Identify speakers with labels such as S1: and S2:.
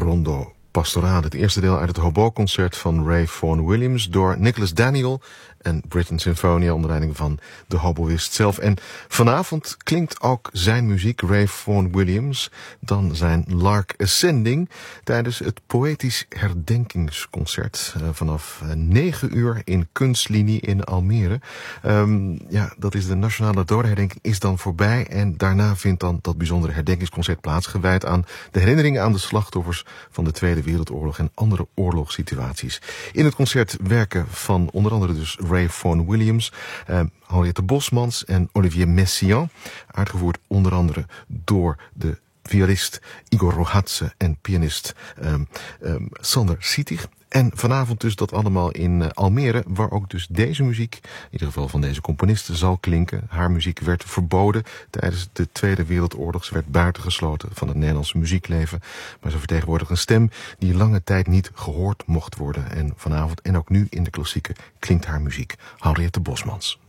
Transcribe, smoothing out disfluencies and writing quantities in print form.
S1: Rondo Pastorale. Het eerste deel uit het hobo-concert van Ray Vaughan Williams door Nicholas Daniel en Britten Sinfonia onder leiding van de hoboïst zelf. En vanavond klinkt ook zijn muziek, Ray Vaughan Williams, dan zijn Lark Ascending tijdens het Poëtisch Herdenkingsconcert vanaf 9 uur in Kunstlinie in Almere. Dat is de nationale dodenherdenking is dan voorbij en daarna vindt dan dat bijzondere herdenkingsconcert plaats, gewijd aan de herinneringen aan de slachtoffers van de Tweede Wereldoorlog en andere oorlogssituaties. In het concert werken van onder andere dus Ray Vaughan Williams, Henriette Bosmans en Olivier Messiaen, uitgevoerd onder andere door de violist Igor Rohatse en pianist Sander Sietig. En vanavond dus dat allemaal in Almere, waar ook dus deze muziek, in ieder geval van deze componiste, zal klinken. Haar muziek werd verboden tijdens de Tweede Wereldoorlog. Ze werd buitengesloten van het Nederlandse muziekleven. Maar ze vertegenwoordigt een stem die lange tijd niet gehoord mocht worden. En vanavond en ook nu in de klassieken klinkt haar muziek. Henriette Bosmans.